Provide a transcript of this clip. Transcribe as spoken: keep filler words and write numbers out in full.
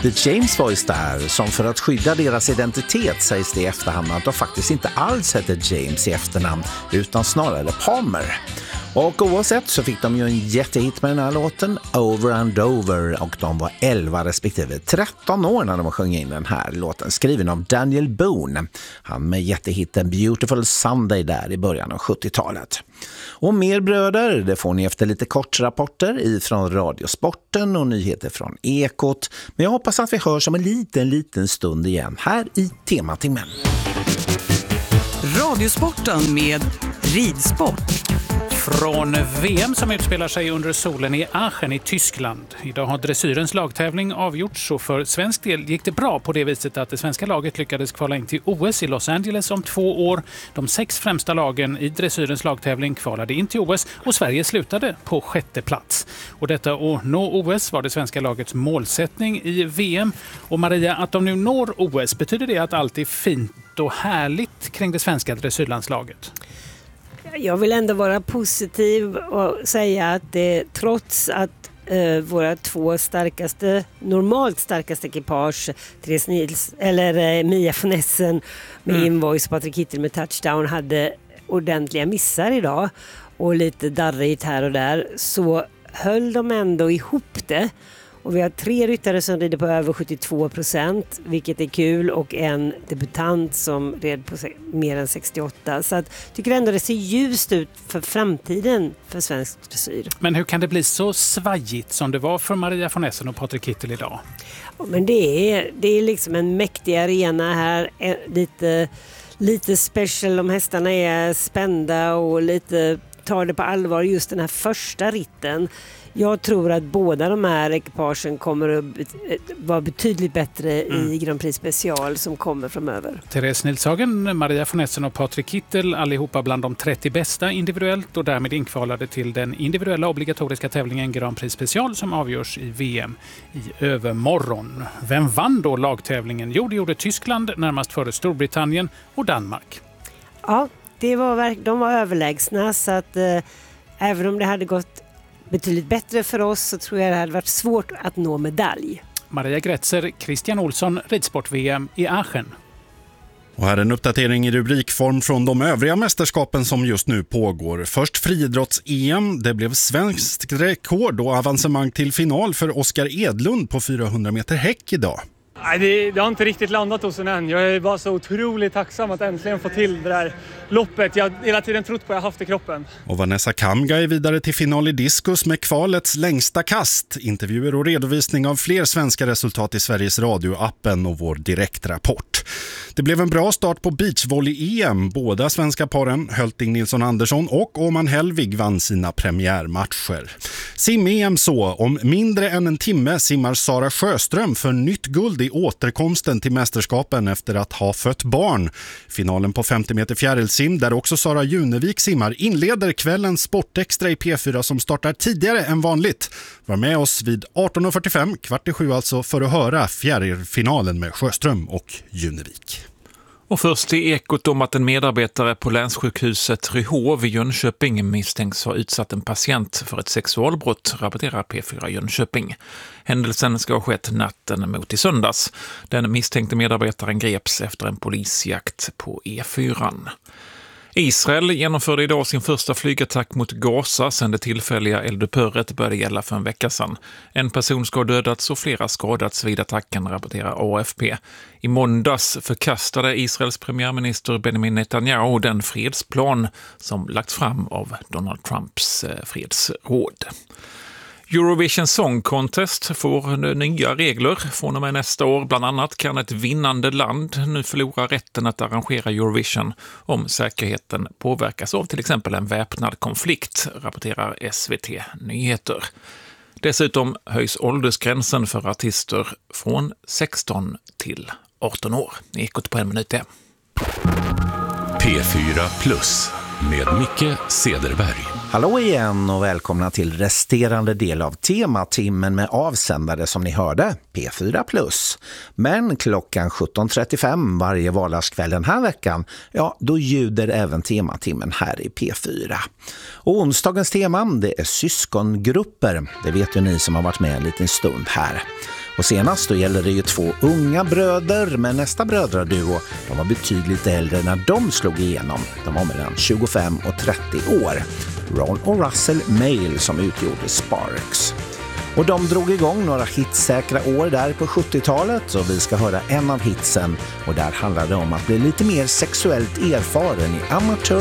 The James Voice där, som för att skydda deras identitet sägs det i efterhand att de faktiskt inte alls hette James i efternamn utan snarare Palmer. Och oavsett så fick de ju en jättehit med den här låten, Over and Over, och de var elva respektive tretton år när de sjöng in den här låten, skriven av Daniel Boone. Han med jättehitten Beautiful Sunday där i början av sjuttiotalet. Och mer bröder, det får ni efter lite kortrapporter ifrån Radiosporten och nyheter från Ekot. Men jag hoppas att vi hörs om en liten, liten stund igen här i Tematimmen. Radiosporten med ridsport. Från V M som utspelar sig under solen i Aachen i Tyskland. Idag har dressyrens lagtävling avgjorts, så för svensk del gick det bra på det viset att det svenska laget lyckades kvala in till O S i Los Angeles om två år. De sex främsta lagen i dressyrens lagtävling kvalade in till O S och Sverige slutade på sjätte plats. Och detta att nå O S var det svenska lagets målsättning i V M. Och Maria, att de nu når O S, betyder det att allt är fint och härligt kring det svenska dressyrlandslaget? Jag vill ändå vara positiv och säga att det, trots att eh, våra två starkaste, normalt starkaste ekipage, Therese Nils, eller eh, Mia von Essen med mm. Invoice, Patrik Kittel med touchdown, hade ordentliga missar idag och lite darrigt här och där, så höll de ändå ihop det. Och vi har tre ryttare som rider på över sjuttiotvå procent, vilket är kul, och en debutant som red på mer än sextioåtta. Så jag tycker ändå det ser ljust ut för framtiden för svensk dressyr. Men hur kan det bli så svajigt som det var för Maria von Essen och Patrik Kittel idag? Ja, men det är, det är liksom en mäktig arena här, lite, lite special, om hästarna är spända och lite tar det på allvar just den här första ritten. Jag tror att båda de här ekipagen kommer att vara betydligt bättre mm. i Grand Prix Special som kommer framöver. Therese Nilshagen, Maria von Essen och Patrik Kittel, allihopa bland de trettio bästa individuellt och därmed inkvalade till den individuella obligatoriska tävlingen Grand Prix Special som avgörs i V M i övermorgon. Vem vann då lagtävlingen? Jo, det gjorde Tyskland, närmast före Storbritannien och Danmark. Ja, det var, de var överlägsna, så att eh, även om det hade gått betydligt bättre för oss så tror jag det hade varit svårt att nå medalj. Maria Gretzer, Christian Olsson, ridsport-V M i Aachen. Och här är en uppdatering i rubrikform från de övriga mästerskapen som just nu pågår. Först friidrotts-E M. Det blev svenskt rekord och avancemang till final för Oskar Edlund på fyrahundra meter häck idag. Nej, det, det har inte riktigt landat hos en än. Jag är bara så otroligt tacksam att äntligen få till det där loppet. Jag har hela tiden trott på att jag haft i kroppen. Och Vanessa Kamga är vidare till final i diskus med kvalets längsta kast. Intervjuer och redovisning av fler svenska resultat i Sveriges Radio-appen och vår direktrapport. Det blev en bra start på beachvolley-E M. Båda svenska paren, Hölting Nilsson Andersson och Åman Helvig, vann sina premiärmatcher. Sim-E M så. Om mindre än en timme simmar Sara Sjöström för nytt guld i återkomsten till mästerskapen efter att ha fött barn. Finalen på femtio meter fjärilsim, där också Sara Junevik simmar, inleder kvällens Sportextra i P fyra som startar tidigare än vanligt. Var med oss vid arton fyrtiofem, kvart i sju alltså, för att höra fjärilfinalen med Sjöström och Junevik. Och först i Ekot om att en medarbetare på länssjukhuset Ryhov i Jönköping misstänks ha utsatt en patient för ett sexualbrott, rapporterar P fyra Jönköping. Händelsen ska ha skett natten mot i söndags. Den misstänkte medarbetaren greps efter en polisjakt på E fyra. Israel genomförde idag sin första flygattack mot Gaza sedan det tillfälliga eldupphöret började gälla för en vecka sedan. En person ska ha dödats och flera skadats vid attacken, rapporterar A F P. I måndags förkastade Israels premiärminister Benjamin Netanyahu den fredsplan som lagts fram av Donald Trumps fredsråd. Eurovision Song Contest får nya regler från och med nästa år. Bland annat kan ett vinnande land nu förlora rätten att arrangera Eurovision om säkerheten påverkas av till exempel en väpnad konflikt, rapporterar S V T Nyheter. Dessutom höjs åldersgränsen för artister från sexton till arton år. Ekot på en minut är. P fyra plus med Micke Cederberg. Hallå igen och välkomna till resterande del av Tematimmen med avsändare som ni hörde, P fyra plus. Men klockan sjutton trettiofem varje vardagskväll den här veckan, ja då ljuder även Tematimmen här i P fyra. Och onsdagens tema, det är syskongrupper. Det vet ju ni som har varit med en liten stund här. Och senast då gäller det ju två unga bröder, men nästa brödraduo, de var betydligt äldre när de slog igenom. De var mellan tjugofem och trettio år. Ron och Russell Mail som utgjorde Sparks. Och de drog igång några hitsäkra år där på sjuttiotalet, och vi ska höra en av hitsen, och där handlar det om att bli lite mer sexuellt erfaren i Amateur